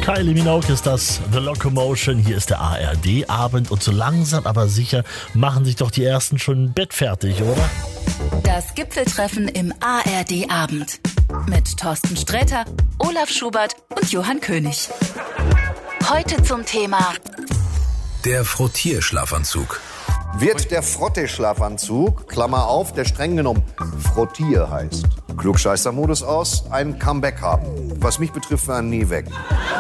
Kylie Minogue ist das, The Locomotion. Hier ist der ARD-Abend und so langsam aber sicher machen sich doch die Ersten schon im Bett fertig, oder? Das Gipfeltreffen im ARD-Abend mit Thorsten Sträter, Olaf Schubert und Johann König. Heute zum Thema der Frottierschlafanzug. Wird der Frottee-Schlafanzug, Klammer auf, der streng genommen Frottier heißt, Klugscheißer-Modus aus, ein Comeback haben? Was mich betrifft, war nie weg.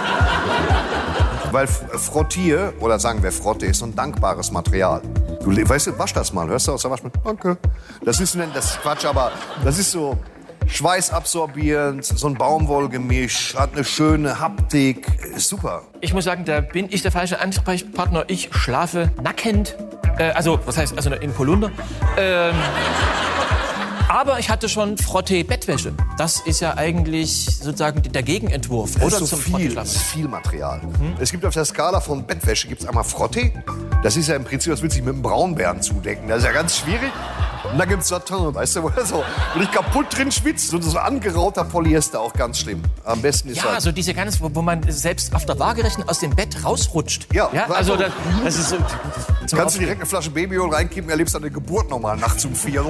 Weil Frottier, oder sagen wir Frotte, ist so ein dankbares Material. Du weißt du, wasch das mal, hörst du aus der Waschmaschine? Danke. Das ist Quatsch, aber das ist so schweißabsorbierend, so ein Baumwollgemisch, hat eine schöne Haptik, ist super. Ich muss sagen, da bin ich der falsche Ansprechpartner. Ich schlafe nackend. Also in Polunder. Aber ich hatte schon Frottee-Bettwäsche. Das ist ja eigentlich sozusagen der Gegenentwurf. Das oder ist so zum viel, das ist viel Material. Es gibt auf der Skala von Bettwäsche gibt's einmal Frottee. Das ist ja im Prinzip, das will sich mit einem Braunbären zudecken. Das ist ja ganz schwierig. Und dann gibt's Satin, weißt du, wo ich kaputt drin schwitzt. Und so angerauter Polyester, auch ganz schlimm. Am besten ist ja, so diese ganz, wo man selbst auf der Waagerechten aus dem Bett rausrutscht. Ja, also das ist so. Kannst du direkt eine Flasche Babyöl reinkippen, erlebst deine Geburt nochmal nachts um 4.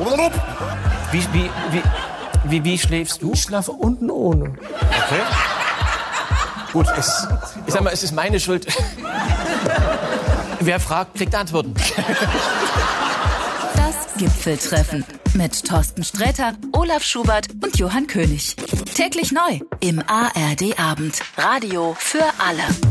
Wie schläfst du? Ich schlafe unten ohne. Okay. Gut, ich sag mal, es ist meine Schuld. Wer fragt, kriegt Antworten. das Gipfeltreffen mit Thorsten Sträter, Olaf Schubert und Johann König. Täglich neu im ARD-Abend. Radio für alle.